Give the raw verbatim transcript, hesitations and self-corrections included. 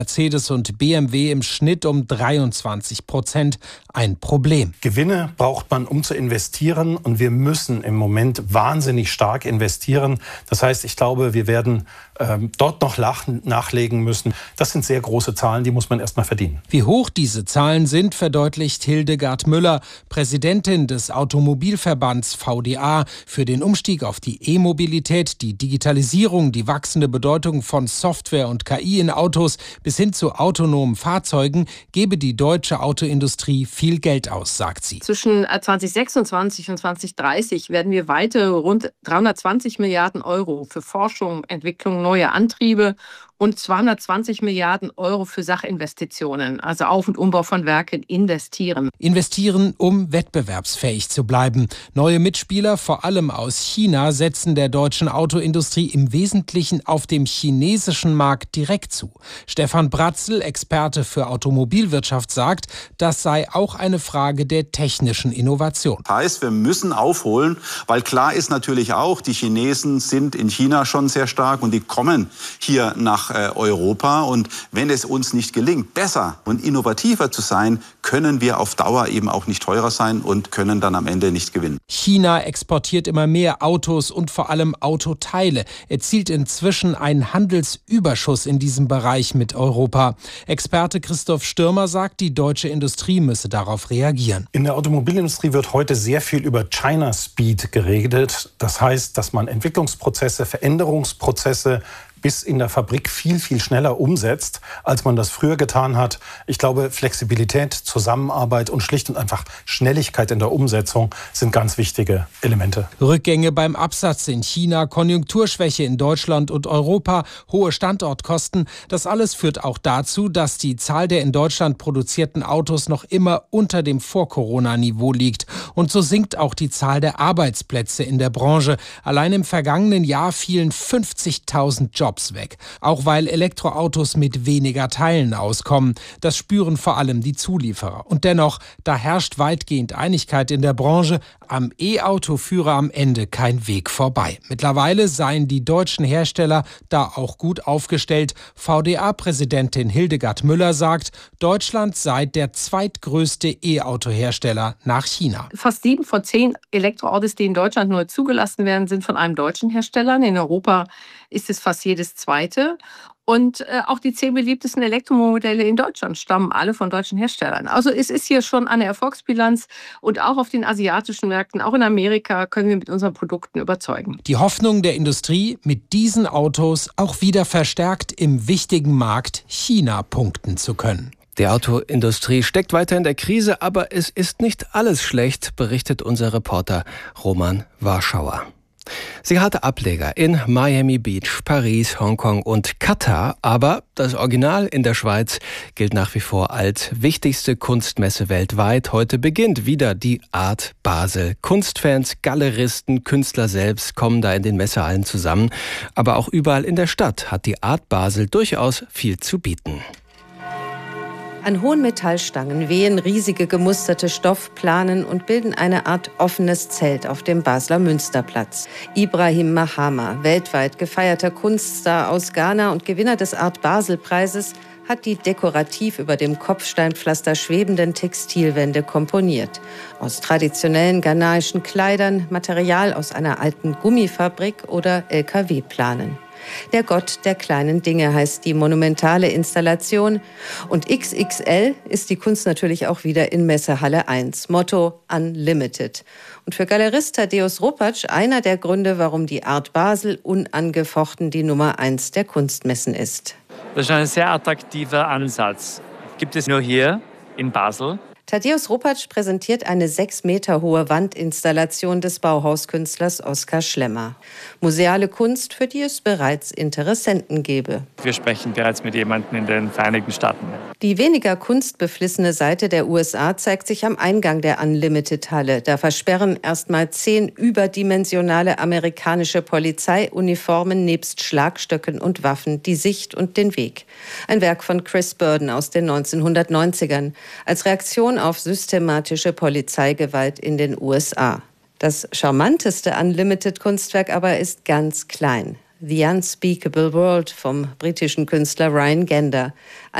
Mercedes und B M W im Schnitt um dreiundzwanzig Prozent. Ein Problem. Gewinne braucht man, um zu investieren. Und wir müssen im Moment wahnsinnig stark investieren. Das heißt, ich glaube, wir werden ähm, dort noch lachen, nachlegen müssen. Das sind sehr große Zahlen, die muss man erst mal verdienen. Wie hoch diese Zahlen sind, verdeutlicht Hildegard Müller, Präsidentin des Automobilverbands V D A. Für den Umstieg auf die E-Mobilität, die Digitalisierung, die wachsende Bedeutung von Software und K I in Autos bis hin zu autonomen Fahrzeugen gebe die deutsche Autoindustrie viel Geld aus, sagt sie. Zwischen zweitausendsechsundzwanzig und zweitausenddreißig werden wir weitere rund dreihundertzwanzig Milliarden Euro für Forschung, Entwicklung neuer Antriebe und zweihundertzwanzig Milliarden Euro für Sachinvestitionen, also Auf- und Umbau von Werken, investieren. Investieren, um wettbewerbsfähig zu bleiben. Neue Mitspieler, vor allem aus China, setzen der deutschen Autoindustrie im Wesentlichen auf dem chinesischen Markt direkt zu. Stefan Bratzel, Experte für Automobilwirtschaft, sagt, das sei auch eine Frage der technischen Innovation. Das heißt, wir müssen aufholen, weil klar ist natürlich auch, die Chinesen sind in China schon sehr stark und die kommen hier nach Europa. Und wenn es uns nicht gelingt, besser und innovativer zu sein, können wir auf Dauer eben auch nicht teurer sein und können dann am Ende nicht gewinnen. China exportiert immer mehr Autos und vor allem Autoteile, erzielt inzwischen einen Handelsüberschuss in diesem Bereich mit Europa. Experte Christoph Stürmer sagt, die deutsche Industrie müsse darauf reagieren. In der Automobilindustrie wird heute sehr viel über China Speed geredet. Das heißt, dass man Entwicklungsprozesse, Veränderungsprozesse bis in der Fabrik viel, viel schneller umsetzt, als man das früher getan hat. Ich glaube, Flexibilität, Zusammenarbeit und schlicht und einfach Schnelligkeit in der Umsetzung sind ganz wichtige Elemente. Rückgänge beim Absatz in China, Konjunkturschwäche in Deutschland und Europa, hohe Standortkosten, das alles führt auch dazu, dass die Zahl der in Deutschland produzierten Autos noch immer unter dem Vor-Corona-Niveau liegt. Und so sinkt auch die Zahl der Arbeitsplätze in der Branche. Allein im vergangenen Jahr fielen fünfzigtausend Jobs weg, auch weil Elektroautos mit weniger Teilen auskommen. Das spüren vor allem die Zulieferer. Und dennoch, da herrscht weitgehend Einigkeit in der Branche, am E-Auto führe am Ende kein Weg vorbei. Mittlerweile seien die deutschen Hersteller da auch gut aufgestellt. V D A-Präsidentin Hildegard Müller sagt, Deutschland sei der zweitgrößte E-Auto-Hersteller nach China. Fast sieben von zehn Elektroautos, die in Deutschland neu zugelassen werden, sind von einem deutschen Hersteller. In Europa ist es fast jedes zweite. Und äh, auch die zehn beliebtesten Elektromodelle in Deutschland stammen alle von deutschen Herstellern. Also es ist hier schon eine Erfolgsbilanz. Und auch auf den asiatischen Märkten, auch in Amerika, können wir mit unseren Produkten überzeugen. Die Hoffnung der Industrie, mit diesen Autos auch wieder verstärkt im wichtigen Markt China punkten zu können. Die Autoindustrie steckt weiter in der Krise, aber es ist nicht alles schlecht, berichtet unser Reporter Roman Warschauer. Sie hatte Ableger in Miami Beach, Paris, Hongkong und Katar, aber das Original in der Schweiz gilt nach wie vor als wichtigste Kunstmesse weltweit. Heute beginnt wieder die Art Basel. Kunstfans, Galeristen, Künstler selbst kommen da in den Messehallen zusammen. Aber auch überall in der Stadt hat die Art Basel durchaus viel zu bieten. An hohen Metallstangen wehen riesige gemusterte Stoffplanen und bilden eine Art offenes Zelt auf dem Basler Münsterplatz. Ibrahim Mahama, weltweit gefeierter Kunststar aus Ghana und Gewinner des Art Basel-Preises, hat die dekorativ über dem Kopfsteinpflaster schwebenden Textilwände komponiert. Aus traditionellen ghanaischen Kleidern, Material aus einer alten Gummifabrik oder L K W-Planen. Der Gott der kleinen Dinge heißt die monumentale Installation. Und X X L ist die Kunst natürlich auch wieder in Messehalle eins. Motto Unlimited. Und für Galerist Tadeusz Ropacz einer der Gründe, warum die Art Basel unangefochten die Nummer eins der Kunstmessen ist. Das ist ein sehr attraktiver Ansatz. Gibt es nur hier in Basel. Tadeusz Ropacz präsentiert eine sechs Meter hohe Wandinstallation des Bauhauskünstlers Oskar Schlemmer. Museale Kunst, für die es bereits Interessenten gäbe. Wir sprechen bereits mit jemandem in den Vereinigten Staaten. Die weniger kunstbeflissene Seite der U S A zeigt sich am Eingang der Unlimited-Halle. Da versperren erstmal zehn überdimensionale amerikanische Polizeiuniformen nebst Schlagstöcken und Waffen die Sicht und den Weg. Ein Werk von Chris Burden aus den neunzehnhundertneunzigern. Als Reaktion auf systematische Polizeigewalt in den U S A. Das charmanteste Unlimited-Kunstwerk aber ist ganz klein. The Unspeakable World vom britischen Künstler Ryan Gander.